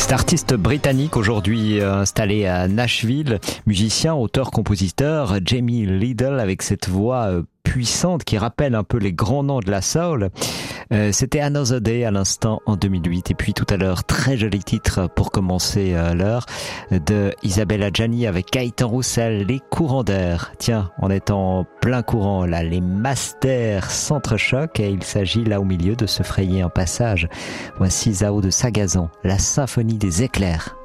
Cet artiste britannique aujourd'hui installé à Nashville, musicien, auteur, compositeur, Jamie Lidl avec cette voix puissante qui rappelle un peu les grands noms de la soul. C'était Another Day à l'instant en 2008 et puis tout à l'heure, très joli titre pour commencer l'heure de Isabelle Adjani avec Gaëtan Roussel, Les Courants d'air. Tiens, on est en plein courant là, les masters s'entrechoquent et il s'agit là au milieu de se frayer un passage. Voici Zao de Sagazan, la symphonie des éclairs.